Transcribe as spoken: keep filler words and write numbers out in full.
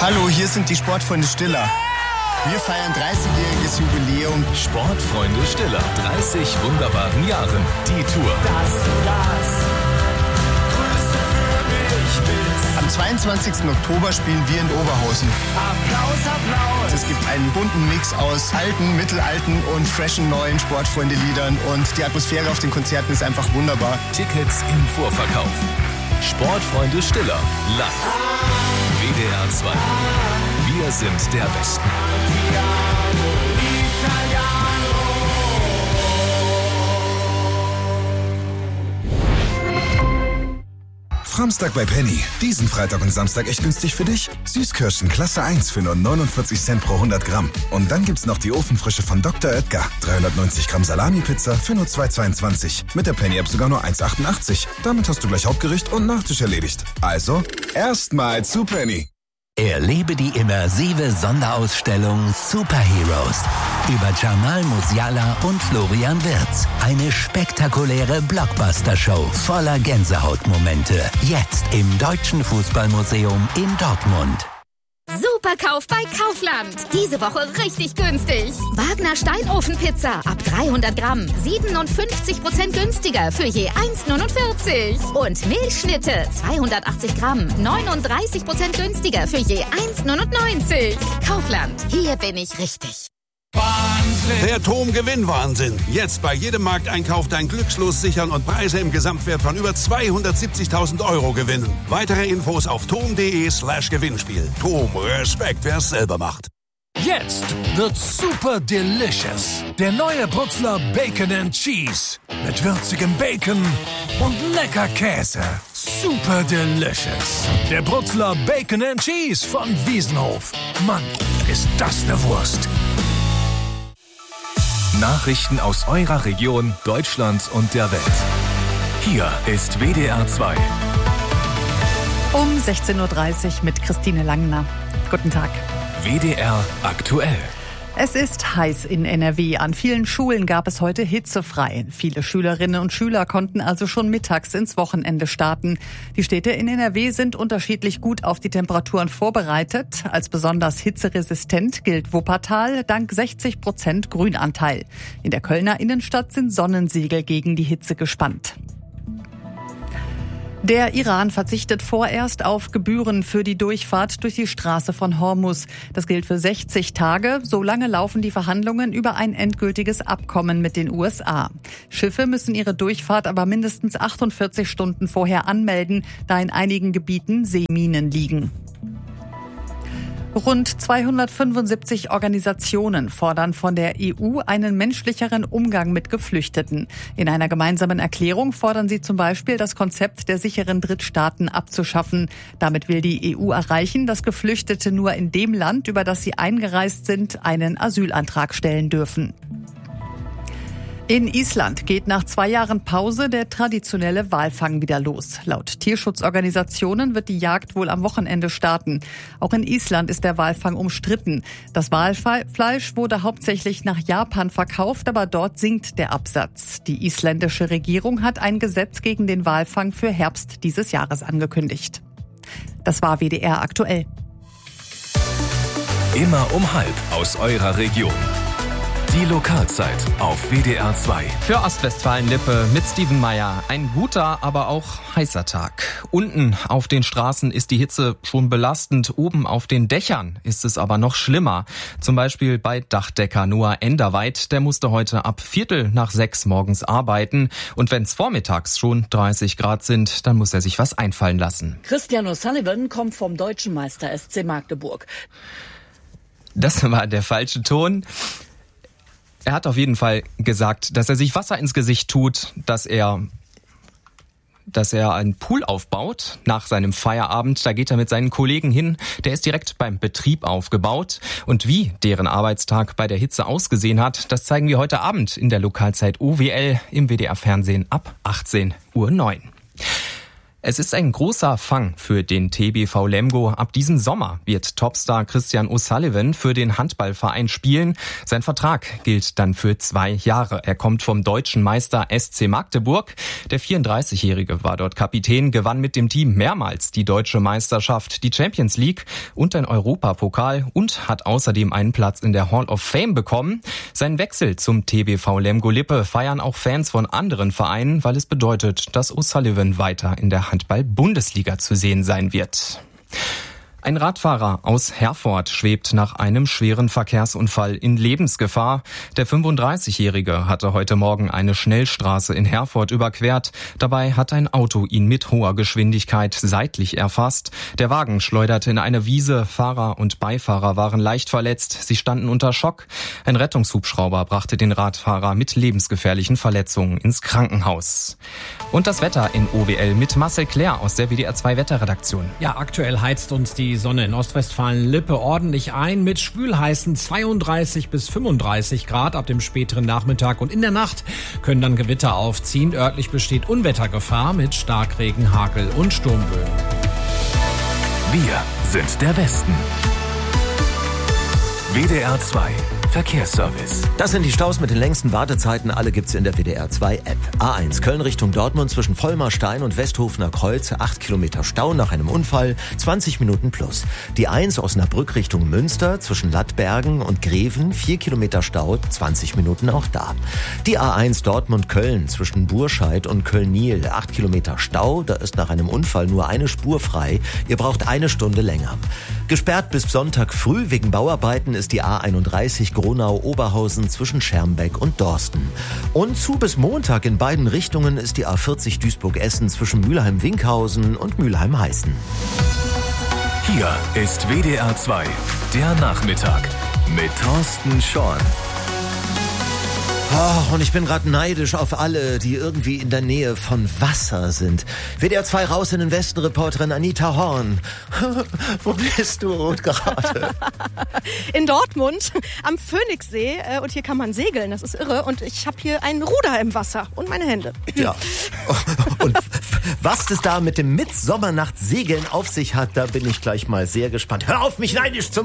Hallo, hier sind die Sportfreunde Stiller. Wir feiern dreißigjähriges Jubiläum. Sportfreunde Stiller, dreißig wunderbaren Jahren. Die Tour. Dass du das Größte für mich bist. Am zweiundzwanzigsten Oktober spielen wir in Oberhausen. Applaus, Applaus. Es gibt einen bunten Mix aus alten, mittelalten und freshen neuen Sportfreunde-Liedern. Und die Atmosphäre auf den Konzerten ist einfach wunderbar. Tickets im Vorverkauf. Sportfreunde Stiller, live. W D R zwei. Wir sind der Westen. Framstag bei Penny. Diesen Freitag und Samstag echt günstig für dich. Süßkirschen Klasse eins für nur neunundvierzig Cent pro hundert Gramm. Und dann gibt's noch die Ofenfrische von Doktor Oetker. dreihundertneunzig Gramm Salami-Pizza für nur zwei zweiundzwanzig. Mit der Penny-App sogar nur eins achtundachtzig. Damit hast du gleich Hauptgericht und Nachtisch erledigt. Also, erstmal zu Penny. Erlebe die immersive Sonderausstellung Superheroes über Jamal Musiala und Florian Wirtz. Eine spektakuläre Blockbuster-Show voller Gänsehautmomente. Jetzt im Deutschen Fußballmuseum in Dortmund. Superkauf bei Kaufland. Diese Woche richtig günstig. Wagner Steinofenpizza ab dreihundert Gramm. siebenundfünfzig Prozent günstiger für je eins neunundvierzig. Und Milchschnitte zweihundertachtzig Gramm. neununddreißig Prozent günstiger für je eins neunundneunzig. Kaufland. Hier bin ich richtig. Wahnsinn! Der Tom-Gewinn-Wahnsinn. Jetzt bei jedem Markteinkauf dein Glückslos sichern und Preise im Gesamtwert von über zweihundertsiebzigtausend Euro gewinnen. Weitere Infos auf tom.de slash Gewinnspiel. Tom, Respekt, wer es selber macht. Jetzt wird super delicious. Der neue Bruxler Bacon and Cheese. Mit würzigem Bacon und lecker Käse. Super delicious. Der Bruxler Bacon and Cheese von Wiesenhof. Mann, ist das eine Wurst. Nachrichten aus eurer Region, Deutschland und der Welt. Hier ist W D R zwei. Um sechzehn Uhr dreißig mit Christine Langner. Guten Tag. W D R aktuell. Es ist heiß in N R W. An vielen Schulen gab es heute hitzefrei. Viele Schülerinnen und Schüler konnten also schon mittags ins Wochenende starten. Die Städte in N R W sind unterschiedlich gut auf die Temperaturen vorbereitet. Als besonders hitzeresistent gilt Wuppertal dank sechzig Prozent Grünanteil. In der Kölner Innenstadt sind Sonnensiegel gegen die Hitze gespannt. Der Iran verzichtet vorerst auf Gebühren für die Durchfahrt durch die Straße von Hormuz. Das gilt für sechzig Tage. Solange laufen die Verhandlungen über ein endgültiges Abkommen mit den U S A. Schiffe müssen ihre Durchfahrt aber mindestens achtundvierzig Stunden vorher anmelden, da in einigen Gebieten Seeminen liegen. Rund zweihundertfünfundsiebzig Organisationen fordern von der E U einen menschlicheren Umgang mit Geflüchteten. In einer gemeinsamen Erklärung fordern sie zum Beispiel, das Konzept der sicheren Drittstaaten abzuschaffen. Damit will die E U erreichen, dass Geflüchtete nur in dem Land, über das sie eingereist sind, einen Asylantrag stellen dürfen. In Island geht nach zwei Jahren Pause der traditionelle Walfang wieder los. Laut Tierschutzorganisationen wird die Jagd wohl am Wochenende starten. Auch in Island ist der Walfang umstritten. Das Walfleisch wurde hauptsächlich nach Japan verkauft, aber dort sinkt der Absatz. Die isländische Regierung hat ein Gesetz gegen den Walfang für Herbst dieses Jahres angekündigt. Das war W D R aktuell. Immer um halb aus eurer Region. Die Lokalzeit auf W D R zwei. Für Ostwestfalen-Lippe mit Steven Meyer. Ein guter, aber auch heißer Tag. Unten auf den Straßen ist die Hitze schon belastend. Oben auf den Dächern ist es aber noch schlimmer. Zum Beispiel bei Dachdecker Noah Enderweit. Der musste heute ab Viertel nach sechs morgens arbeiten. Und wenn es vormittags schon dreißig Grad sind, dann muss er sich was einfallen lassen. Christian O'Sullivan kommt vom deutschen Meister S C Magdeburg. Das war der falsche Ton. Er hat auf jeden Fall gesagt, dass er sich Wasser ins Gesicht tut, dass er, dass er einen Pool aufbaut nach seinem Feierabend. Da geht er mit seinen Kollegen hin. Der ist direkt beim Betrieb aufgebaut. Und wie deren Arbeitstag bei der Hitze ausgesehen hat, das zeigen wir heute Abend in der Lokalzeit O W L im W D R Fernsehen ab achtzehn Uhr neun. Es ist ein großer Fang für den T B V Lemgo. Ab diesem Sommer wird Topstar Christian O'Sullivan für den Handballverein spielen. Sein Vertrag gilt dann für zwei Jahre. Er kommt vom deutschen Meister S C Magdeburg. Der vierunddreißigjährige war dort Kapitän, gewann mit dem Team mehrmals die deutsche Meisterschaft, die Champions League und den Europapokal und hat außerdem einen Platz in der Hall of Fame bekommen. Seinen Wechsel zum T B V Lemgo Lippe feiern auch Fans von anderen Vereinen, weil es bedeutet, dass O'Sullivan weiter in der Handball-Bundesliga zu sehen sein wird. Ein Radfahrer aus Herford schwebt nach einem schweren Verkehrsunfall in Lebensgefahr. Der fünfunddreißigjährige hatte heute Morgen eine Schnellstraße in Herford überquert. Dabei hat ein Auto ihn mit hoher Geschwindigkeit seitlich erfasst. Der Wagen schleuderte in eine Wiese. Fahrer und Beifahrer waren leicht verletzt. Sie standen unter Schock. Ein Rettungshubschrauber brachte den Radfahrer mit lebensgefährlichen Verletzungen ins Krankenhaus. Und das Wetter in O W L mit Marcel Claire aus der W D R zwei Wetterredaktion. Ja, aktuell heizt uns die Die Sonne in Ostwestfalen-Lippe ordentlich ein mit schwülheißen zweiunddreißig bis fünfunddreißig Grad ab dem späteren Nachmittag und in der Nacht können dann Gewitter aufziehen. Örtlich besteht Unwettergefahr mit Starkregen, Hagel und Sturmböen. Wir sind der Westen. W D R zwei Verkehrsservice. Das sind die Staus mit den längsten Wartezeiten. Alle gibt's in der W D R zwei App. A eins Köln Richtung Dortmund zwischen Vollmarstein und Westhofener Kreuz. acht Kilometer Stau nach einem Unfall. zwanzig Minuten plus. Die eins Osnabrück Richtung Münster zwischen Lattbergen und Greven. vier Kilometer Stau. zwanzig Minuten auch da. Die A eins Dortmund Köln zwischen Burscheid und Köln-Niel. acht Kilometer Stau. Da ist nach einem Unfall nur eine Spur frei. Ihr braucht eine Stunde länger. Gesperrt bis Sonntag früh wegen Bauarbeiten ist die A einunddreißig Gronau-Oberhausen zwischen Schermbeck und Dorsten. Und zu bis Montag in beiden Richtungen ist die A vierzig Duisburg-Essen zwischen Mülheim-Winkhausen und Mülheim-Heißen. Hier ist W D R zwei, der Nachmittag mit Thorsten Schorn. Oh, und ich bin gerade neidisch auf alle, die irgendwie in der Nähe von Wasser sind. W D R zwei raus in den Westen, Reporterin Anita Horn. Wo bist du gerade? In Dortmund, am Phoenixsee. Und hier kann man segeln, das ist irre. Und ich habe hier einen Ruder im Wasser und meine Hände. Ja. Und was es da mit dem Mittsommernacht-Segeln auf sich hat, da bin ich gleich mal sehr gespannt. Hör auf, mich neidisch zu